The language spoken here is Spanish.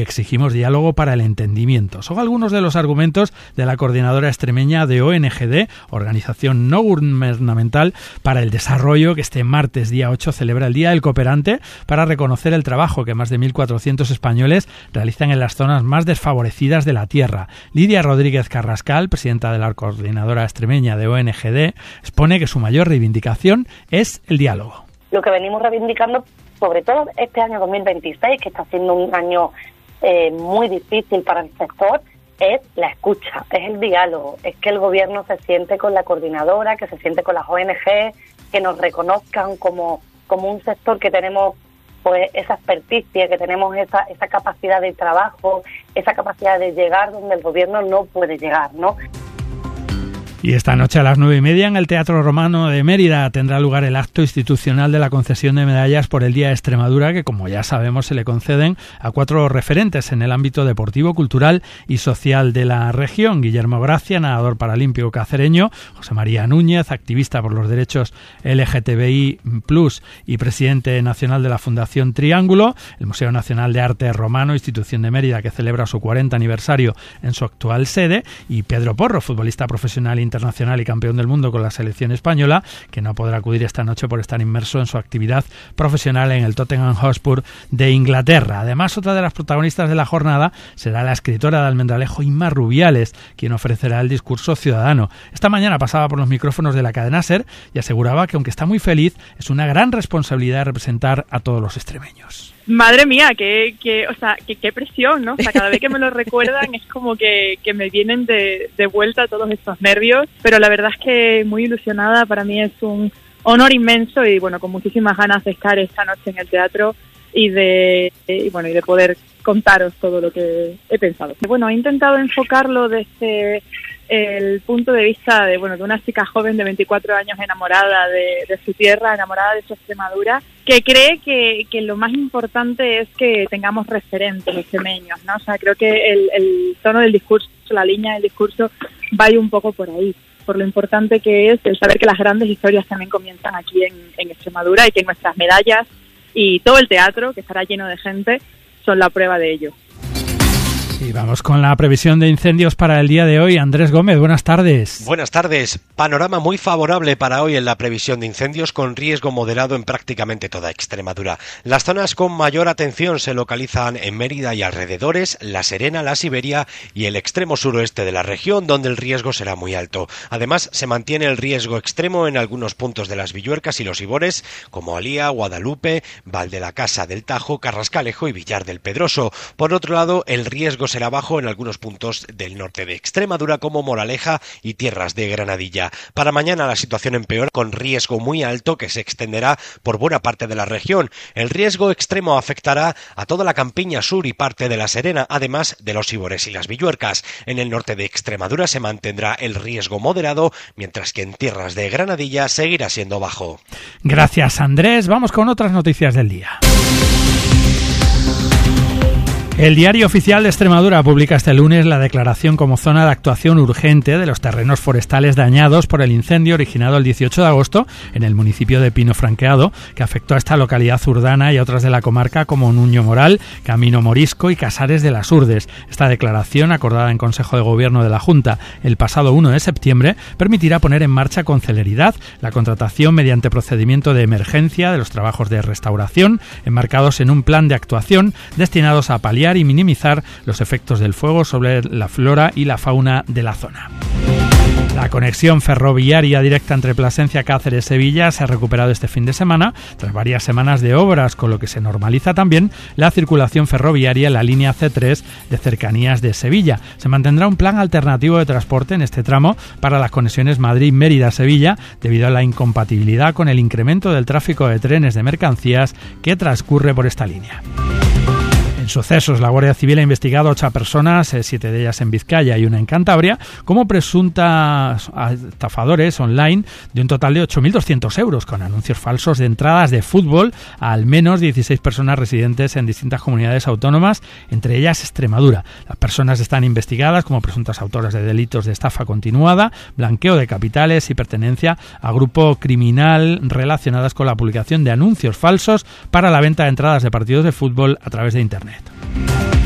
exigimos diálogo para el entendimiento. Son algunos de los argumentos de la coordinadora extremeña de ONGD, Organización No Gubernamental para el Desarrollo, que este martes día 8 celebra el Día del Cooperante para reconocer el trabajo que más de 1.400 españoles realizan en las zonas más desfavorecidas de la tierra. Lidia Rodríguez Carrascal, presidenta de la coordinadora extremeña de ONGD, expone que su mayor reivindicación es el diálogo. Lo que venimos reivindicando, sobre todo este año 2026, que está siendo un año muy difícil para el sector, es la escucha, es el diálogo, es que el gobierno se siente con la coordinadora, que se siente con las ONG, que nos reconozcan como un sector que tenemos pues esa experticia, que tenemos esa capacidad de trabajo, esa capacidad de llegar donde el gobierno no puede llegar, ¿no? Y esta noche a las 9:30 en el Teatro Romano de Mérida tendrá lugar el acto institucional de la concesión de medallas por el Día de Extremadura, que como ya sabemos se le conceden a 4 referentes en el ámbito deportivo, cultural y social de la región. Guillermo Gracia, nadador paralímpico cacereño; José María Núñez, activista por los derechos LGTBI+, y presidente nacional de la Fundación Triángulo; el Museo Nacional de Arte Romano, institución de Mérida, que celebra su 40 aniversario en su actual sede; y Pedro Porro, futbolista profesional internacional y campeón del mundo con la selección española, que no podrá acudir esta noche por estar inmerso en su actividad profesional en el Tottenham Hotspur de Inglaterra. Además, otra de las protagonistas de la jornada será la escritora de Almendralejo, Inma Rubiales, quien ofrecerá el discurso ciudadano. Esta mañana pasaba por los micrófonos de la cadena SER y aseguraba que, aunque está muy feliz, es una gran responsabilidad representar a todos los extremeños. Madre mía, qué presión, ¿no? O sea, cada vez que me lo recuerdan es como que me vienen de vuelta todos estos nervios, pero la verdad es que muy ilusionada. Para mí es un honor inmenso y bueno, con muchísimas ganas de estar esta noche en el teatro y de poder contaros todo lo que he pensado. Bueno, he intentado enfocarlo desde el punto de vista de una chica joven de 24 años enamorada de su tierra, enamorada de su Extremadura, que cree que lo más importante es que tengamos referentes extremeños, ¿no? O sea, creo que el tono del discurso, la línea del discurso va un poco por ahí, por lo importante que es el saber que las grandes historias también comienzan aquí en Extremadura y que nuestras medallas y todo el teatro, que estará lleno de gente, son la prueba de ello. Y vamos con la previsión de incendios para el día de hoy. Andrés Gómez, buenas tardes. Buenas tardes. Panorama muy favorable para hoy en la previsión de incendios, con riesgo moderado en prácticamente toda Extremadura. Las zonas con mayor atención se localizan en Mérida y alrededores, La Serena, la Siberia y el extremo suroeste de la región, donde el riesgo será muy alto. Además, se mantiene el riesgo extremo en algunos puntos de las Villuercas y los Ibores, como Alía, Guadalupe, Val de la Casa del Tajo, Carrascalejo y Villar del Pedroso. Por otro lado, el riesgo será bajo en algunos puntos del norte de Extremadura, como Moraleja y tierras de Granadilla. Para mañana la situación empeora, con riesgo muy alto que se extenderá por buena parte de la región. El riesgo extremo afectará a toda la campiña sur y parte de La Serena, además de los Ibores y las Villuercas. En el norte de Extremadura se mantendrá el riesgo moderado, mientras que en tierras de Granadilla seguirá siendo bajo. Gracias, Andrés. Vamos con otras noticias del día. El Diario Oficial de Extremadura publica este lunes la declaración como zona de actuación urgente de los terrenos forestales dañados por el incendio originado el 18 de agosto en el municipio de Pino Franqueado, que afectó a esta localidad urdana y a otras de la comarca como Nuño Moral, Camino Morisco y Casares de las Urdes. Esta declaración, acordada en Consejo de Gobierno de la Junta el pasado 1 de septiembre, permitirá poner en marcha con celeridad la contratación mediante procedimiento de emergencia de los trabajos de restauración, enmarcados en un plan de actuación destinados a paliar y minimizar los efectos del fuego sobre la flora y la fauna de la zona. La conexión ferroviaria directa entre Plasencia, Cáceres y Sevilla se ha recuperado este fin de semana tras varias semanas de obras, con lo que se normaliza también la circulación ferroviaria en la línea C3 de cercanías de Sevilla. Se mantendrá un plan alternativo de transporte en este tramo para las conexiones Madrid-Mérida-Sevilla, debido a la incompatibilidad con el incremento del tráfico de trenes de mercancías que transcurre por esta línea. En sucesos, la Guardia Civil ha investigado a 8 personas, 7 de ellas en Vizcaya y una en Cantabria, como presuntas estafadores online de un total de 8.200 euros con anuncios falsos de entradas de fútbol a al menos 16 personas residentes en distintas comunidades autónomas, entre ellas Extremadura. Las personas están investigadas como presuntas autoras de delitos de estafa continuada, blanqueo de capitales y pertenencia a grupo criminal relacionadas con la publicación de anuncios falsos para la venta de entradas de partidos de fútbol a través de Internet.